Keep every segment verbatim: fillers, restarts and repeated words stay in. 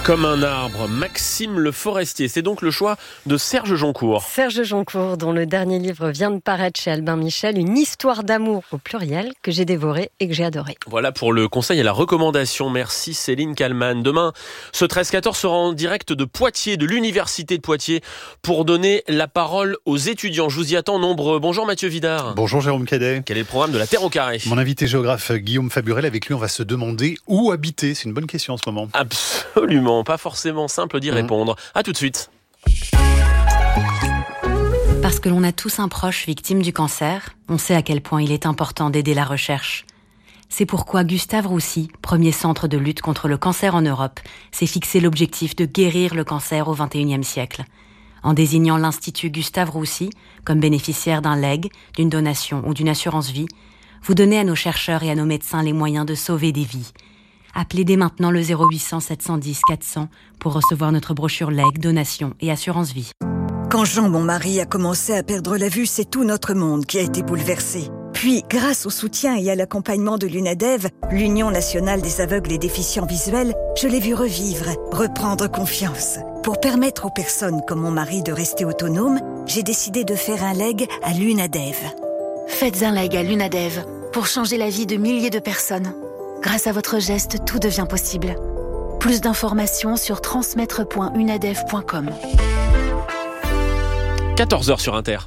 Comme un arbre, Maxime le Forestier. C'est donc le choix de Serge Joncourt. Serge Joncourt, dont le dernier livre vient de paraître chez Albin Michel, une histoire d'amour au pluriel que j'ai dévoré et que j'ai adoré. Voilà pour le conseil et la recommandation. Merci Céline Kallmann. Demain, ce treize quatorze sera en direct de Poitiers, de l'Université de Poitiers, pour donner la parole aux étudiants. Je vous y attends nombreux. Bonjour Mathieu Vidard. Bonjour Jérôme Cadet. Quel est le programme de la Terre au carré ? Mon invité géographe Guillaume Faburel, avec lui on va se demander où habiter. C'est une bonne question en ce moment. Absolument. Pas forcément simple d'y répondre. Mmh. À tout de suite. Parce que l'on a tous un proche victime du cancer, on sait à quel point il est important d'aider la recherche. C'est pourquoi Gustave Roussy, premier centre de lutte contre le cancer en Europe, s'est fixé l'objectif de guérir le cancer au vingt et unième siècle. En désignant l'Institut Gustave Roussy comme bénéficiaire d'un legs, d'une donation ou d'une assurance vie, vous donnez à nos chercheurs et à nos médecins les moyens de sauver des vies. Appelez dès maintenant le zéro huit cents sept cent dix quatre cents pour recevoir notre brochure legs, donation et assurance vie. Quand Jean, mon mari, a commencé à perdre la vue, c'est tout notre monde qui a été bouleversé. Puis, grâce au soutien et à l'accompagnement de l'UNADEV, l'Union nationale des aveugles et déficients visuels, je l'ai vu revivre, reprendre confiance. Pour permettre aux personnes comme mon mari de rester autonomes, j'ai décidé de faire un leg à l'UNADEV. Faites un leg à l'UNADEV pour changer la vie de milliers de personnes. Grâce à votre geste, tout devient possible. Plus d'informations sur transmettre point unadev point com. quatorze heures sur Inter.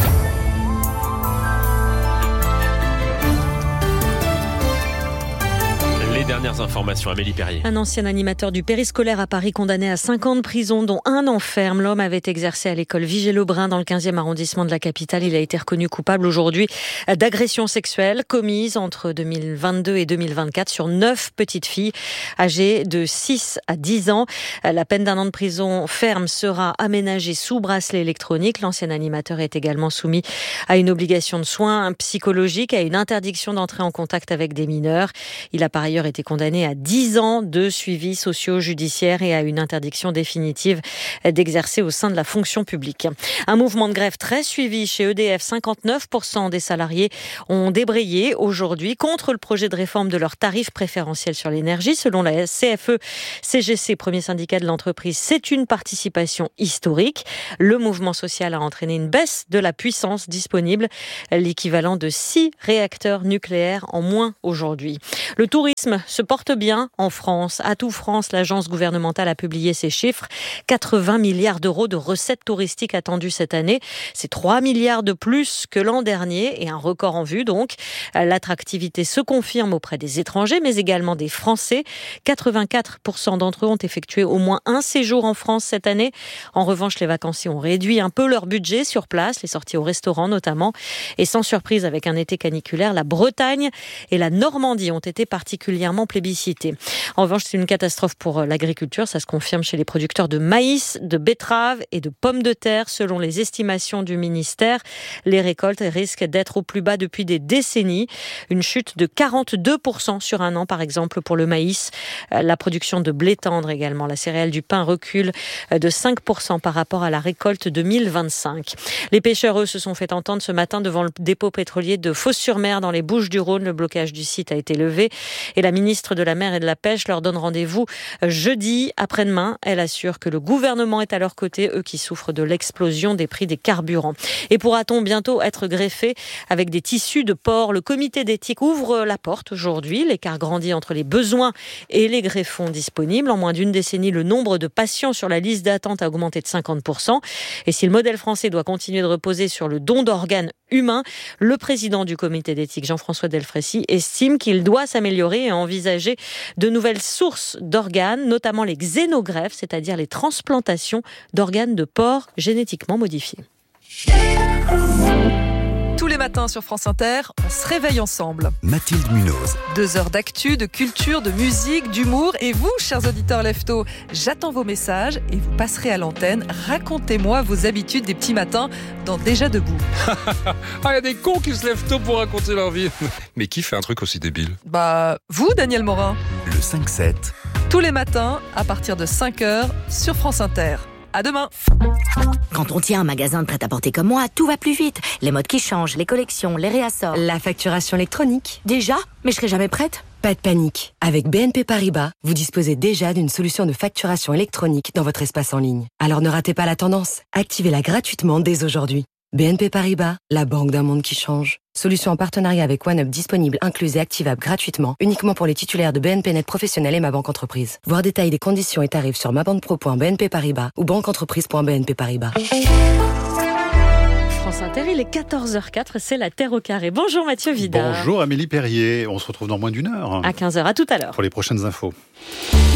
Les dernières informations, Amélie Perrier. Un ancien animateur du périscolaire à Paris condamné à cinq ans de prison, dont un an ferme. L'homme avait exercé à l'école Vigée-Lebrun dans le quinzième arrondissement de la capitale. Il a été reconnu coupable aujourd'hui d'agression sexuelle commise entre deux mille vingt-deux et deux mille vingt-quatre sur neuf petites filles âgées de six à dix ans. La peine d'un an de prison ferme sera aménagée sous bracelet électronique. L'ancien animateur est également soumis à une obligation de soins psychologiques, à une interdiction d'entrer en contact avec des mineurs. Il a par ailleurs été condamné à dix ans de suivi socio-judiciaire et à une interdiction définitive d'exercer au sein de la fonction publique. Un mouvement de grève très suivi chez E D F. cinquante-neuf pour cent des salariés ont débrayé aujourd'hui contre le projet de réforme de leurs tarifs préférentiels sur l'énergie. Selon la C F E C G C, premier syndicat de l'entreprise, c'est une participation historique. Le mouvement social a entraîné une baisse de la puissance disponible, l'équivalent de six réacteurs nucléaires en moins aujourd'hui. Le tourisme se porte bien en France. Atout France, l'agence gouvernementale a publié ses chiffres. quatre-vingts milliards d'euros de recettes touristiques attendues cette année. C'est trois milliards de plus que l'an dernier et un record en vue donc. L'attractivité se confirme auprès des étrangers mais également des Français. quatre-vingt-quatre pour cent d'entre eux ont effectué au moins un séjour en France cette année. En revanche, les vacanciers ont réduit un peu leur budget sur place, les sorties au restaurant notamment. Et sans surprise, avec un été caniculaire, la Bretagne et la Normandie ont été particulièrement plébiscité. En revanche, c'est une catastrophe pour l'agriculture. Ça se confirme chez les producteurs de maïs, de betteraves et de pommes de terre. Selon les estimations du ministère, les récoltes risquent d'être au plus bas depuis des décennies. Une chute de quarante-deux pour cent sur un an, par exemple, pour le maïs. La production de blé tendre également. La céréale du pain recule de cinq pour cent par rapport à la récolte deux mille vingt-cinq. Les pêcheurs, eux, se sont fait entendre ce matin devant le dépôt pétrolier de Fos-sur-Mer dans les Bouches-du-Rhône. Le blocage du site a été levé. Et la ministre de la Mer et de la Pêche leur donne rendez-vous jeudi après-demain. Elle assure que le gouvernement est à leur côté, eux qui souffrent de l'explosion des prix des carburants. Et pourra-t-on bientôt être greffé avec des tissus de porc ? Le comité d'éthique ouvre la porte aujourd'hui. L'écart grandit entre les besoins et les greffons disponibles. En moins d'une décennie, le nombre de patients sur la liste d'attente a augmenté de cinquante pour cent. Et si le modèle français doit continuer de reposer sur le don d'organes humains, le président du comité d'éthique, Jean-François Delfraissy, estime qu'il doit s'améliorer et envisager de nouvelles sources d'organes, notamment les xénogreffes, c'est-à-dire les transplantations d'organes de porcs génétiquement modifiés. Tous les matins sur France Inter, on se réveille ensemble. Mathilde Munoz. Deux heures d'actu, de culture, de musique, d'humour. Et vous, chers auditeurs leftos, j'attends vos messages et vous passerez à l'antenne. Racontez-moi vos habitudes des petits matins dans Déjà Debout. Ah, il y a des cons qui se lèvent tôt pour raconter leur vie. Mais qui fait un truc aussi débile ? Bah, vous, Daniel Morin. Le cinq sept. Tous les matins, à partir de cinq heures, sur France Inter. À demain. Quand on tient un magasin de prêt-à-porter comme moi, tout va plus vite. Les modes qui changent, les collections, les réassorts. La facturation électronique. Déjà ? Mais je serai jamais prête. Pas de panique. Avec B N P Paribas, vous disposez déjà d'une solution de facturation électronique dans votre espace en ligne. Alors ne ratez pas la tendance. Activez-la gratuitement dès aujourd'hui. B N P Paribas, la banque d'un monde qui change. Solution en partenariat avec OneUp disponible, incluse et activable gratuitement, uniquement pour les titulaires de B N P Net Professionnel et Ma Banque Entreprise. Voir détails des conditions et tarifs sur mabanquepro point b n p paribas ou banqueentreprise point b n p paribas. France Inter, il est quatorze heures quatre, c'est la Terre au carré. Bonjour Mathieu Vidard. Bonjour Amélie Perrier, on se retrouve dans moins d'une heure. À quinze heures, à tout à l'heure. Pour les prochaines infos.